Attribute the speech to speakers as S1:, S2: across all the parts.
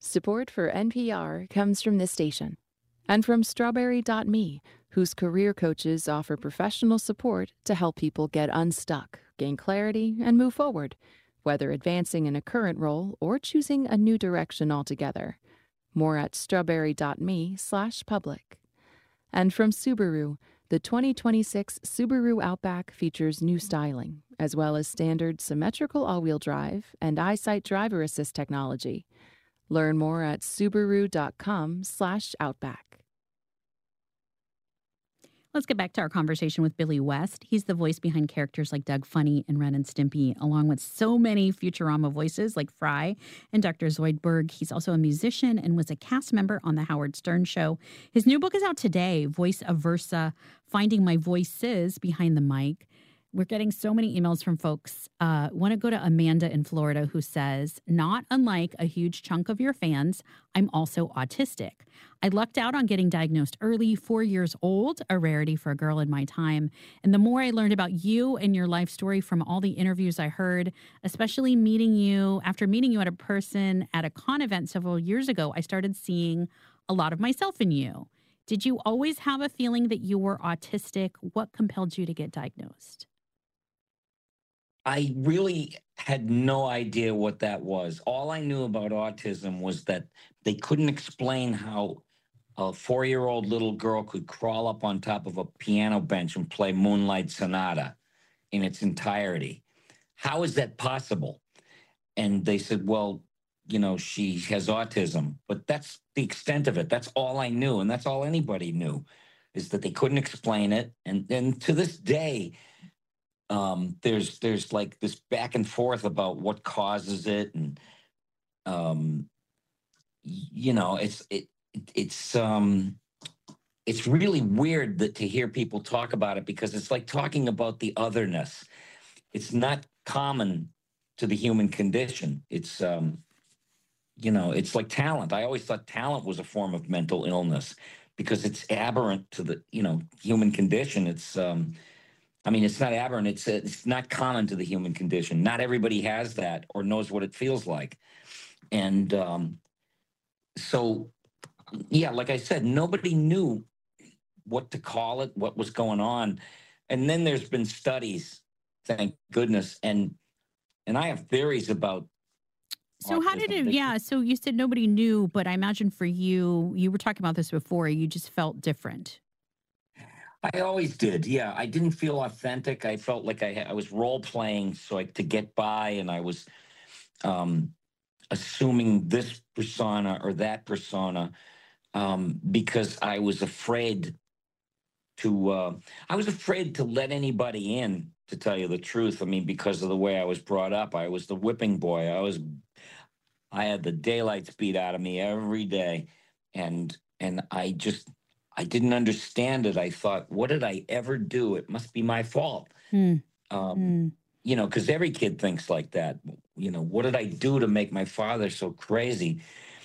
S1: Support for NPR comes from this station and from Strawberry.me, whose career coaches offer professional support to help people get unstuck, gain clarity, and move forward, whether advancing in a current role or choosing a new direction altogether. More at strawberry.me/public. And from Subaru, the 2026 Subaru Outback features new styling, as well as standard symmetrical all-wheel drive and EyeSight driver assist technology. Learn more at subaru.com/outback.
S2: Let's get back to our conversation with Billy West. He's the voice behind characters like Doug Funny and Ren and Stimpy, along with so many Futurama voices like Fry and Dr. Zoidberg. He's also a musician and was a cast member on The Howard Stern Show. His new book is out today, Voice of Versa, Finding My Voices Behind the Mic. We're getting so many emails from folks. Want to go to Amanda in Florida, who says, not unlike a huge chunk of your fans, I'm also autistic. I lucked out on getting diagnosed early, 4 years old, a rarity for a girl in my time. And the more I learned about you and your life story from all the interviews I heard, especially after meeting you at a con event several years ago, I started seeing a lot of myself in you. Did you always have a feeling that you were autistic? What compelled you to get diagnosed?
S3: I really had no idea what that was. All I knew about autism was that they couldn't explain how a 4-year-old little girl could crawl up on top of a piano bench and play Moonlight Sonata in its entirety. How is that possible? And they said, well, she has autism, but that's the extent of it. That's all I knew. And that's all anybody knew, is that they couldn't explain it. And to this day, there's like this back and forth about what causes it, and it's really weird to hear people talk about it, because it's like talking about the otherness. It's not common to the human condition. It's it's like talent. I always thought talent was a form of mental illness because it's aberrant to the human condition. It's not aberrant. It's not common to the human condition. Not everybody has that or knows what it feels like. And like I said, nobody knew what to call it, what was going on. And then there's been studies, thank goodness. And I have theories about.
S2: So how did it, so you said nobody knew, but I imagine for you, you were talking about this before, you just felt different.
S3: I always did. Yeah. I didn't feel authentic. I felt like I was role playing to get by, and I was assuming this persona or that persona because I was afraid to let anybody in, to tell you the truth. I mean, because of the way I was brought up. I was the whipping boy. I had the daylights beat out of me every day. And I didn't understand it. I thought, what did I ever do? It must be my fault. Because every kid thinks like that. What did I do to make my father so crazy?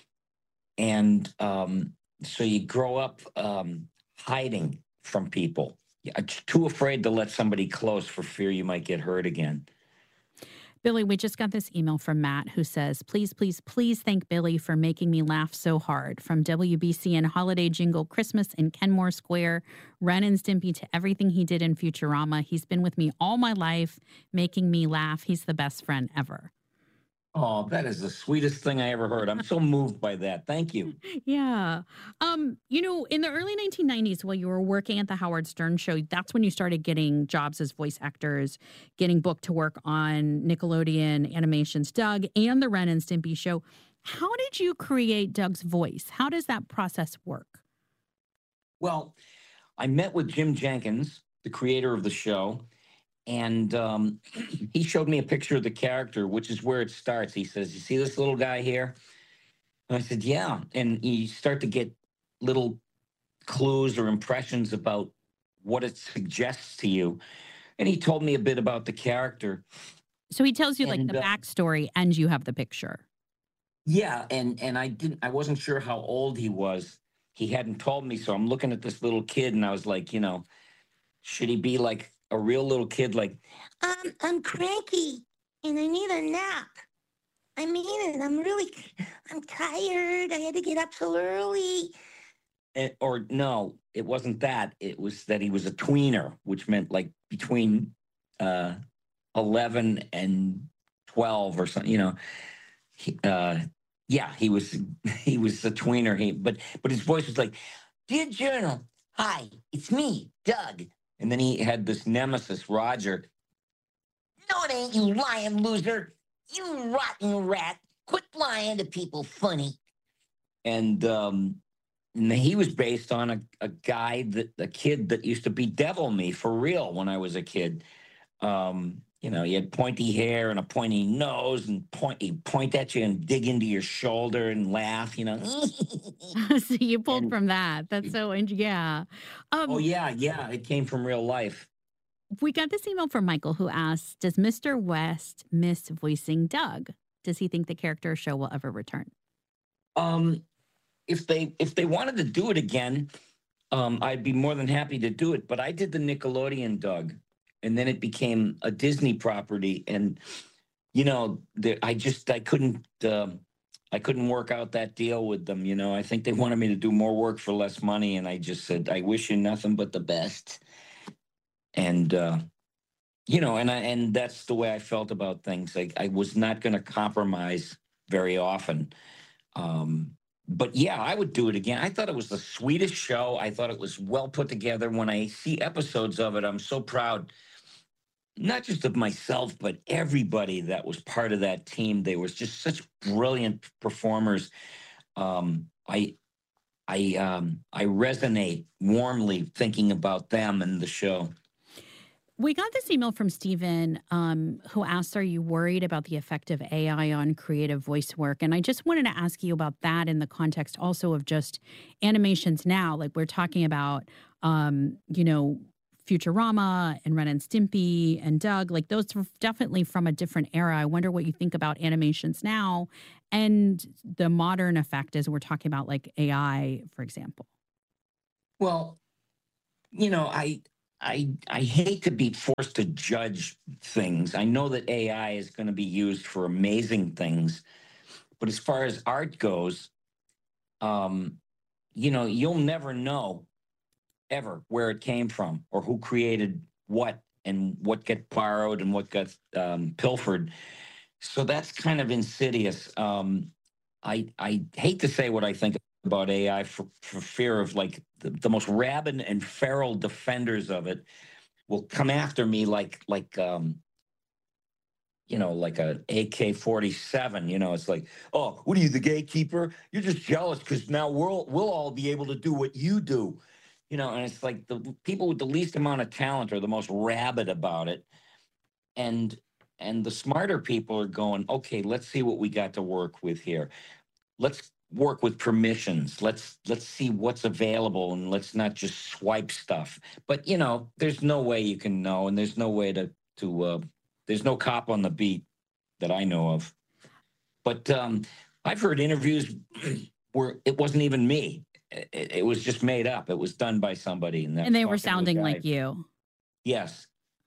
S3: And so you grow up hiding from people. You're too afraid to let somebody close for fear you might get hurt again.
S2: Billy, we just got this email from Matt who says, please, please, please thank Billy for making me laugh so hard. From WBCN Holiday Jingle, Christmas in Kenmore Square, Ren and Stimpy to everything he did in Futurama. He's been with me all my life, making me laugh. He's the best friend ever.
S3: Oh, that is the sweetest thing I ever heard. I'm so moved by that. Thank you.
S2: Yeah. In the early 1990s, while you were working at the Howard Stern Show, that's when you started getting jobs as voice actors, getting booked to work on Nickelodeon Animation's Doug and the Ren and Stimpy Show. How did you create Doug's voice? How does that process work?
S3: Well, I met with Jim Jenkins, the creator of the show, and he showed me a picture of the character, which is where it starts. He says, you see this little guy here? And I said, yeah. And you start to get little clues or impressions about what it suggests to you. And he told me a bit about the character.
S2: So he tells you the backstory, and you have the picture.
S3: Yeah. And I wasn't sure how old he was. He hadn't told me. So I'm looking at this little kid, and I was like, should he be like a real little kid, like, I'm cranky and I need a nap. I mean it. I'm tired. I had to get up so early. Or no, it wasn't that. It was that he was a tweener, which meant like between 11 and 12 or something, he, yeah, he was he was a tweener. But his voice was like, "Dear Journal, hi, it's me, Doug." And then he had this nemesis, Roger. "No, it ain't, you lying loser. You rotten rat. Quit lying to people funny." And he was based on a kid that used to be devil me for real when I was a kid. He had pointy hair and a pointy nose, and he'd point at you and dig into your shoulder and laugh.
S2: So you pulled
S3: And
S2: from that. That's so, yeah.
S3: oh yeah, it came from real life.
S2: We got this email from Michael who asks, does Mr. West miss voicing Doug? Does he think the character or show will ever return?
S3: If they wanted to do it again, I'd be more than happy to do it. But I did the Nickelodeon Doug, and then it became a Disney property, and I couldn't work out that deal with them. I think they wanted me to do more work for less money, and I just said, I wish you nothing but the best. And and that's the way I felt about things. I was not going to compromise very often. But yeah, I would do it again. I thought it was the sweetest show. I thought it was well put together. When I see episodes of it, I'm so proud, not just of myself, but everybody that was part of that team. They were just such brilliant performers. I resonate warmly thinking about them and the show.
S2: We got this email from Stephen who asked, are you worried about the effect of AI on creative voice work? And I just wanted to ask you about that in the context also of just animations now. Like we're talking about, Futurama and Ren and Stimpy and Doug, like those are definitely from a different era. I wonder what you think about animations now and the modern effect as we're talking about like AI, for example.
S3: Well, I hate to be forced to judge things. I know that AI is going to be used for amazing things, but as far as art goes, you'll never know ever where it came from or who created what and what got borrowed and what got pilfered. So that's kind of insidious. I hate to say what I think about AI for fear of like the most rabid and feral defenders of it will come after me like a AK-47. It's like, oh, what are you, the gatekeeper? You're just jealous because now we'll all be able to do what you do. And it's like the people with the least amount of talent are the most rabid about it. And the smarter people are going, okay, let's see what we got to work with here. Let's work with permissions. Let's see what's available, and let's not just swipe stuff. But there's no way you can know, and there's no way to there's no cop on the beat that I know of. But I've heard interviews where it wasn't even me. It was just made up. It was done by somebody,
S2: and they were sounding like you.
S3: Yes.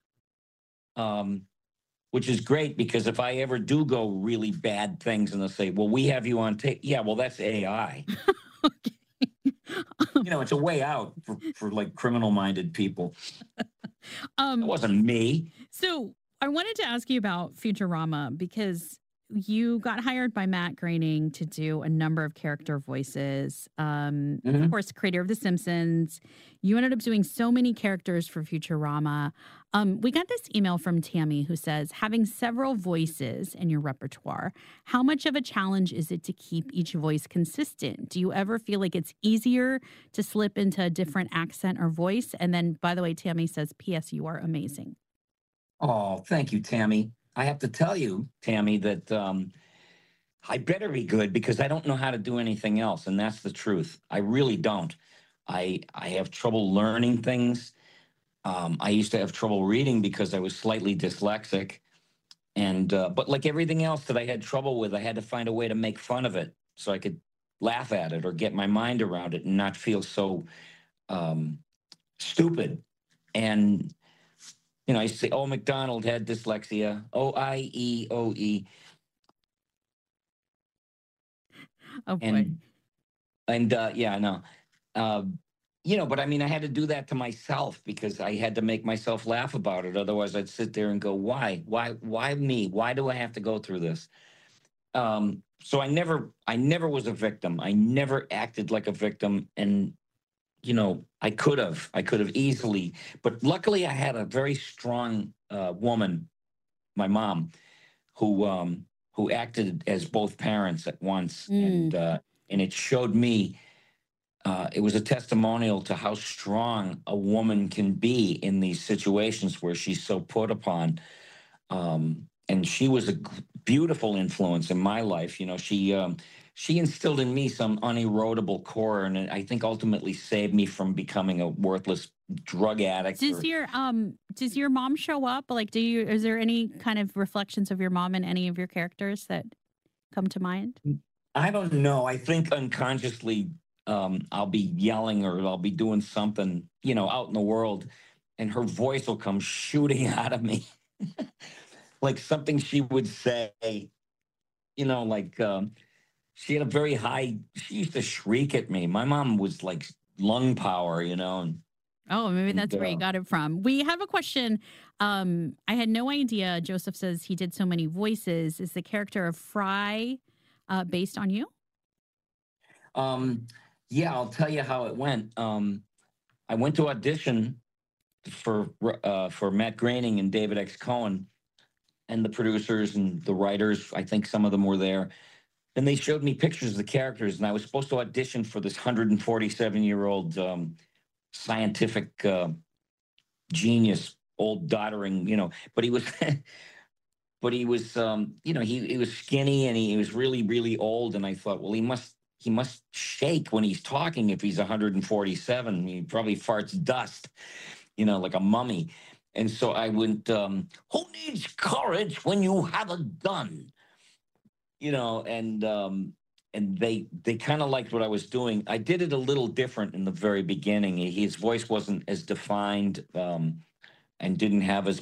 S3: Which is great, because if I ever do go really bad things and they'll say, well, we have you on tape. Yeah, well, that's AI.
S2: Okay.
S3: It's a way out for like criminal-minded people. It wasn't me.
S2: So I wanted to ask you about Futurama, because you got hired by Matt Groening to do a number of character voices. Of course, creator of The Simpsons. You ended up doing so many characters for Futurama. We got this email from Tammy who says, having several voices in your repertoire, how much of a challenge is it to keep each voice consistent? Do you ever feel like it's easier to slip into a different accent or voice? And then, by the way, Tammy says, P.S., you are amazing.
S3: Oh, thank you, Tammy. I have to tell you, Tammy, that I better be good, because I don't know how to do anything else. And that's the truth. I really don't. I have trouble learning things. I used to have trouble reading because I was slightly dyslexic. And but like everything else that I had trouble with, I had to find a way to make fun of it so I could laugh at it or get my mind around it and not feel so stupid. And I used to say, oh, McDonald had dyslexia. O-I-E-O-E.
S2: Oh boy.
S3: and yeah, I know. Uh, but I mean, I had to do that to myself because I had to make myself laugh about it. Otherwise, I'd sit there and go, why me? Why do I have to go through this? So I never was a victim. I never acted like a victim. And, I could have easily, but luckily I had a very strong woman, my mom, who acted as both parents at once.
S2: Mm.
S3: And it showed me, it was a testimonial to how strong a woman can be in these situations where she's so put upon. And she was a beautiful influence in my life. She instilled in me some unerodable core, and I think ultimately saved me from becoming a worthless drug addict.
S2: Does your mom show up? Like, is there any kind of reflections of your mom in any of your characters that come to mind?
S3: I don't know. I think unconsciously, I'll be yelling or I'll be doing something, out in the world, and her voice will come shooting out of me, like something she would say. Like she had a very high. She used to shriek at me. My mom was like lung power, and,
S2: Oh, maybe
S3: and
S2: that's where you got it from. We have a question. I had no idea. Joseph says he did so many voices. Is the character of Fry based on you?
S3: um, yeah, I'll tell you how it went. I went to audition for Matt Groening and David X. Cohen, and the producers and the writers. I think some of them were there. And they showed me pictures of the characters, and I was supposed to audition for this 147-year-old scientific genius, old doddering, but he was, but he was, he was skinny and he was really, really old. And I thought, well, he must shake when he's talking if he's 147. He probably farts dust, like a mummy. And so I went, who needs courage when you have a gun? And they kind of liked what I was doing. I did it a little different in the very beginning. His voice wasn't as defined, and didn't have as